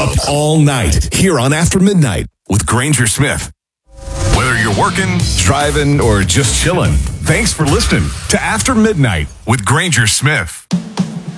Up all night here on After Midnight with Granger Smith. Whether you're working, driving, or just chilling, thanks for listening to After Midnight with Granger Smith.